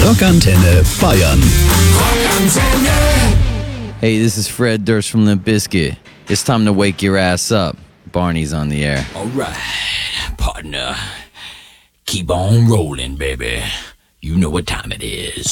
Rockantenne Bayern. Hey, this is Fred Durst from Limp Bizkit. It's time to wake your ass up. Barney's on the air. Alright, partner. Keep on rolling, baby. You know what time it is.